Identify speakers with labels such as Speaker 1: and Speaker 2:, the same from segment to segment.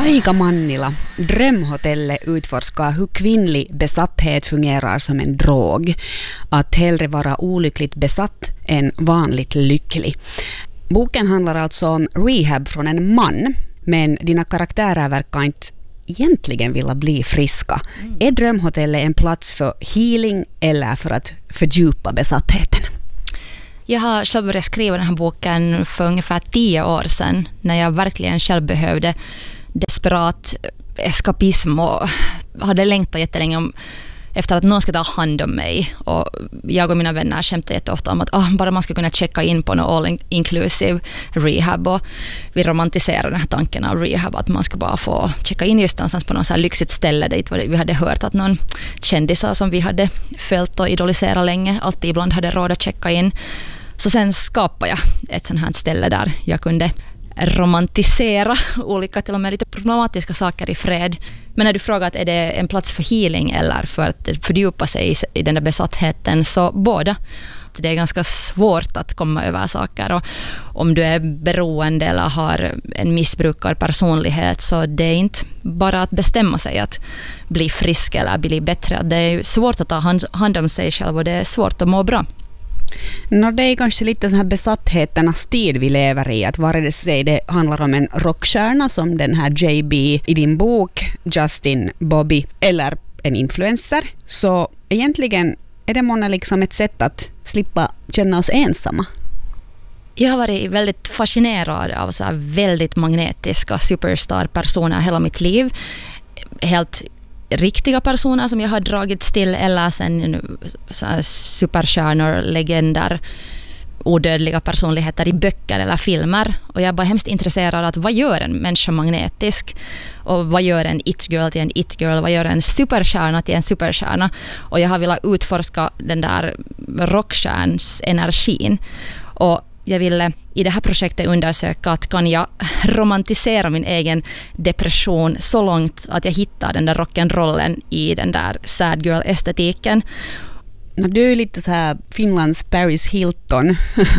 Speaker 1: Aika Mannila, Drömhotellet utforskar hur kvinnlig besatthet fungerar som en drog. Att hellre vara olyckligt besatt än vanligt lycklig. Boken handlar alltså om rehab från en man, men dina karaktärer verkar inte egentligen vilja bli friska. Är Drömhotellet en plats för healing eller för att fördjupa besattheten?
Speaker 2: Jag har själv börjat skriva den här boken för ungefär 10 år sedan, när jag verkligen själv behövde desperat eskapism och hade längtat jättelänge efter att någon ska ta hand om mig. Och jag och mina vänner skämtade jätteofta om att bara man ska kunna checka in på någon all-inclusive rehab, och vi romantiserar den här tanken av rehab, att man ska bara få checka in just någonstans på något så här lyxigt ställe dit vi hade hört att någon kändisar som vi hade följt och idoliserat länge alltid ibland hade råd att checka in. Så sen skapade jag ett sånt här ställe där jag kunde romantisera olika, till och med lite problematiska saker i fred. Men när du frågar att är det en plats för healing eller för att fördjupa sig i den där besattheten, så båda. Det är ganska svårt att komma över saker, och om du är beroende eller har en missbrukarpersonlighet, så det är inte bara att bestämma sig att bli frisk eller bli bättre. Det är svårt att ta hand om sig själv och det är svårt att må bra.
Speaker 1: Det är kanske lite så här besattheternas tid vi lever i, att vare sig det handlar om en rockstjärna som den här JB i din bok, Justin Bobby, eller en influencer, så egentligen är det många liksom ett sätt att slippa känna oss ensamma.
Speaker 2: Jag har varit väldigt fascinerad av så här väldigt magnetiska superstar-personer hela mitt liv. Helt riktiga personer som jag har dragits till, eller sen superstjärnor, legender, odödliga personligheter i böcker eller filmer. Och jag är bara hemskt intresserad av att vad gör en människa magnetisk? Och vad gör en it-girl till en it-girl? Vad gör en superstjärna till en superstjärna? Och jag har velat utforska den där rockstjärns energin. Och jag ville i det här projektet undersöka att kan jag romantisera min egen depression så långt att jag hittar den där rock'n'rollen i den där sad girl-estetiken.
Speaker 1: Du är lite så här Finlands Paris Hilton,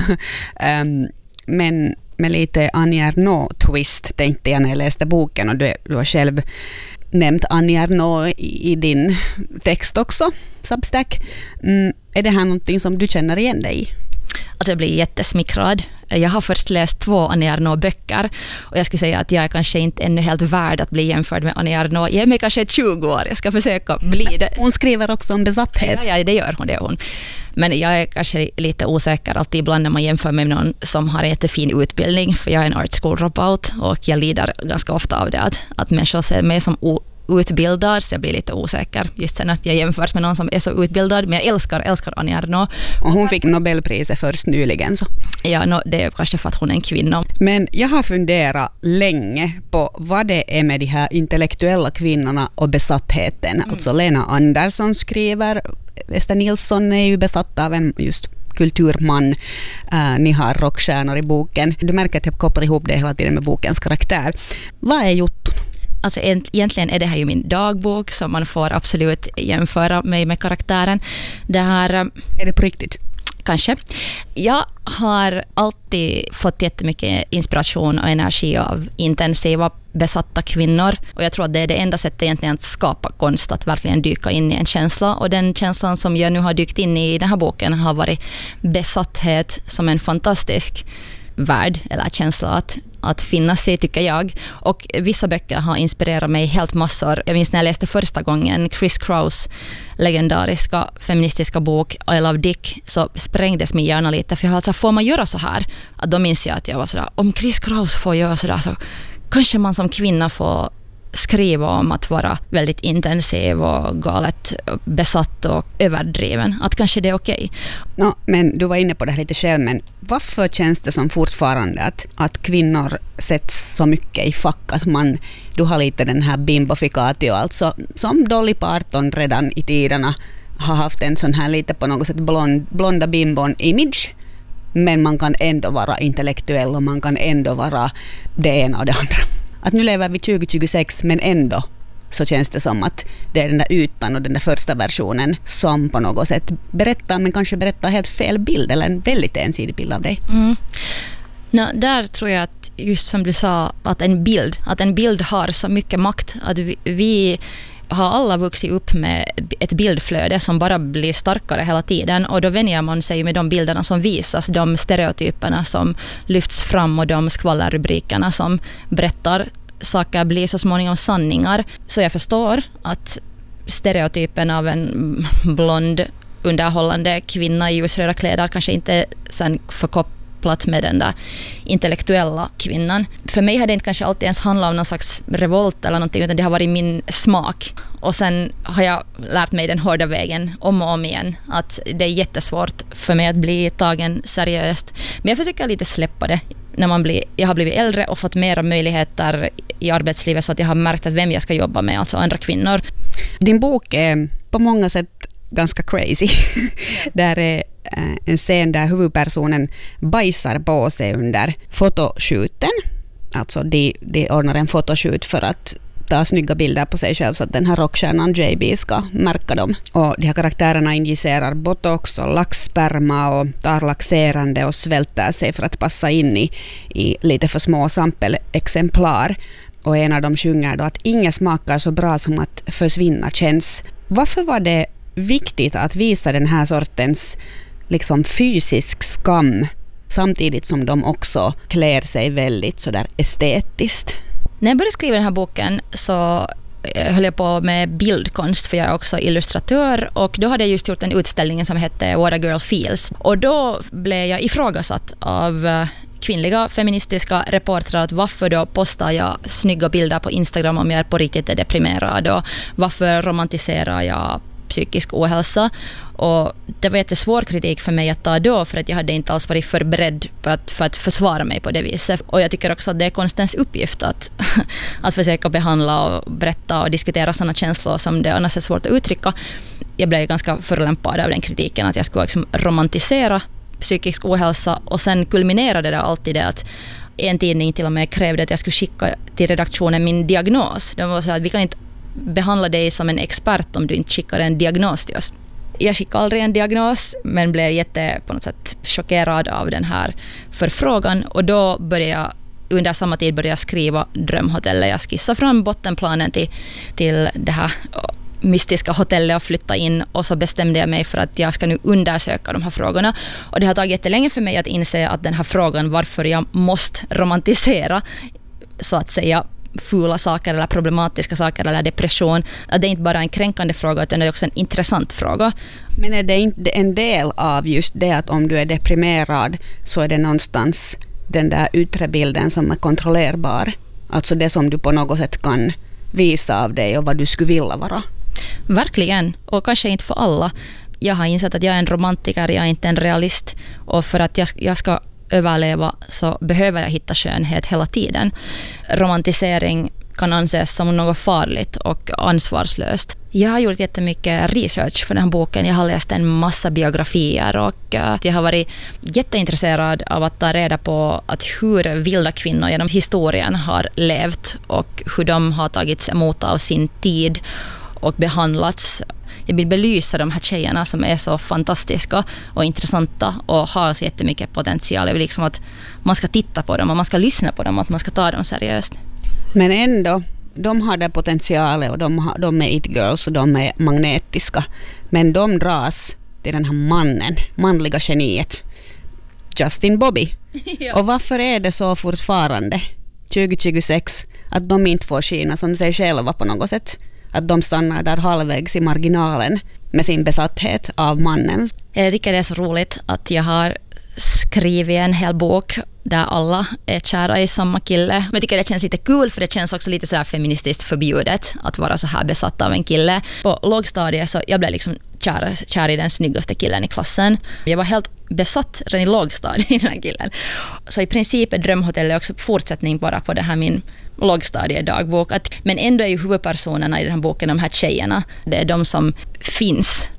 Speaker 1: men med lite Annie Ernaux-twist tänkte jag när jag läste boken, och du har själv nämnt Annie Ernaux i din text också, Substack. Är det här någonting som du känner igen dig i?
Speaker 2: Alltså jag blir jättesmickrad. Jag har först läst 2 Annie Ernaux-böcker, och jag skulle säga att jag är kanske inte ännu helt värd att bli jämförd med Annie Ernaux. Jag är med kanske 20 år, jag ska försöka bli det.
Speaker 1: Hon skriver också om besatthet.
Speaker 2: Ja, det gör hon. Men jag är kanske lite osäker alltid ibland när man jämför med någon som har en jättefin utbildning, för jag är en art school dropout, och jag lider ganska ofta av det att människor ser mig som utbildad, så jag blir lite osäker just sen att jag jämförs med någon som är så utbildad, men jag älskar Annie Ernaux.
Speaker 1: Och hon fick Nobelpriset först nyligen. Så.
Speaker 2: Ja, det är kanske för att hon är en kvinna.
Speaker 1: Men jag har funderat länge på vad det är med de här intellektuella kvinnorna och besattheten. Alltså Lena Andersson skriver, Ester Nilsson är ju besatt av en just kulturman. Ni har rockstjärnor i boken. Du märker att jag kopplar ihop det hela tiden med bokens karaktär. Vad är Jotton?
Speaker 2: Alltså egentligen är det här ju min dagbok, så man får absolut jämföra mig med karaktären. Det här,
Speaker 1: är det på riktigt?
Speaker 2: Kanske. Jag har alltid fått jättemycket inspiration och energi av intensiva besatta kvinnor, och jag tror att det är det enda sättet egentligen att skapa konst, att verkligen dyka in i en känsla, och den känslan som jag nu har dykt in i den här boken har varit besatthet som en fantastisk värld eller känsla att finnas i, tycker jag. Och vissa böcker har inspirerat mig helt massor. Jag minns när jag läste första gången Chris Kraus legendariska feministiska bok I Love Dick, så sprängdes min hjärna lite, för jag alltså, får man göra så här? Att då minns jag att jag var sådär, om Chris Kraus får göra sådär, så kanske man som kvinna får skriva om att vara väldigt intensiv och galet besatt och överdriven. Att kanske det är okej.
Speaker 1: Men du var inne på det här lite själv, men varför känns det som fortfarande att kvinnor sätts så mycket i fack, att du har lite den här bimbofikatio, alltså som Dolly Parton redan i tiderna har haft en sån här lite på något sätt blonda bimbon-image, men man kan ändå vara intellektuell och man kan ändå vara det ena och det andra. Att nu lever vi 2026, men ändå så känns det som att det är den där ytan och den där första versionen som på något sätt berättar, men kanske berättar helt fel bild eller en väldigt ensidig bild av dig.
Speaker 2: Där tror jag att just som du sa, att en bild har så mycket makt, att vi har alla vuxit upp med ett bildflöde som bara blir starkare hela tiden, och då vänjer man sig med de bilderna som visas, de stereotyperna som lyfts fram och de skvallerrubrikerna som berättar saker blir så småningom sanningar. Så jag förstår att stereotypen av en blond underhållande kvinna i ljusröda kläder kanske inte sen förkopplat med den där intellektuella kvinnan. För mig har det inte kanske alltid ens handlat om någon slags revolt eller någonting, utan det har varit min smak. Och sen har jag lärt mig den hårda vägen om och om igen, att det är jättesvårt för mig att bli tagen seriöst. Men jag försöker lite släppa det när jag har blivit äldre och fått mera möjligheter i arbetslivet, så att jag har märkt att vem jag ska jobba med, alltså andra kvinnor. Din bok är på många sätt ganska crazy. Där är en scen där huvudpersonen bajsar på sig under fotoshooten. Alltså de ordnar en fotoshoot för att ta snygga bilder på sig själv så att den här rockstjärnan JB ska märka dem. Och de här karaktärerna injicerar botox och laxsperma och tar laxerande och svälter sig för att passa in i lite för små sampelexemplar. Och en av dem sjunger då att inget smakar så bra som att försvinna känns. Varför var det viktigt att visa den här sortens liksom fysisk skam samtidigt som de också klär sig väldigt sådär estetiskt? När jag började skriva den här boken så höll jag på med bildkonst, för jag är också illustratör, och då hade jag just gjort en utställning som hette What a Girl Feels, och då blev jag ifrågasatt av kvinnliga feministiska reportrar att varför då postar jag snygga bilder på Instagram om jag är på riktigt deprimerad, och varför romantiserar jag psykisk ohälsa. Och det var jättesvår kritik för mig att ta då, för att jag hade inte alls varit förberedd för att försvara mig på det viset. Och jag tycker också att det är konstens uppgift att försöka behandla och berätta och diskutera sådana känslor som det annars är svårt att uttrycka. Jag blev ganska förlämpad av den kritiken att jag skulle liksom romantisera psykisk ohälsa, och sen kulminerade det alltid det att en tidning till och med krävde att jag skulle skicka till redaktionen min diagnos. De var så att vi kan inte behandla dig som en expert om du inte skickar en diagnos till oss. Jag skickade aldrig en diagnos, men blev på något sätt chockerad av den här förfrågan, och då under samma tid började jag skriva Drömhotellet. Jag skissade fram bottenplanen till det här mystiska hotellet och flytta in, och så bestämde jag mig för att jag ska nu undersöka de här frågorna. Och det har tagit jättelänge för mig att inse att den här frågan varför jag måste romantisera så att säga fula saker eller problematiska saker eller depression, att det är inte bara en kränkande fråga utan det är också en intressant fråga. Men är det inte en del av just det att om du är deprimerad så är det någonstans den där yttre bilden som är kontrollerbar, alltså det som du på något sätt kan visa av dig och vad du skulle vilja vara? Verkligen, och kanske inte för alla. Jag har insett att jag är en romantiker, jag är inte en realist, och för att jag ska överleva så behöver jag hitta skönhet hela tiden. Romantisering kan anses som något farligt och ansvarslöst. Jag har gjort jättemycket research för den här boken. Jag har läst en massa biografier och jag har varit jätteintresserad av att ta reda på att hur vilda kvinnor genom historien har levt och hur de har tagits emot av sin tid och behandlats. Jag vill belysa de här tjejerna som är så fantastiska och intressanta och har så jättemycket potential. Jag vill liksom att man ska titta på dem och man ska lyssna på dem och att man ska ta dem seriöst. Men ändå, de har det potentialet och de är it-girls och de är magnetiska. Men de dras till den här manliga geniet, Justin Bobby. Ja. Och varför är det så fortfarande 2026 att de inte får skina som sig själva på något sätt? Att de stannar där halvvägs i marginalen med sin besatthet av mannen. Jag tycker det är så roligt att jag har skrivit en hel bok där alla är kära i samma kille. Men jag tycker det känns lite kul för det känns också lite så här feministiskt förbjudet att vara så här besatt av en kille. På lågstadiet så jag blev liksom kär i den snyggaste killen i klassen. Jag var helt besatt redan i lågstadiet i den här killen. Så i princip är Drömhotellet också fortsättning bara på det här min lågstadiedagbok. Men ändå är ju huvudpersonerna i den här boken de här tjejerna. Det är de som finns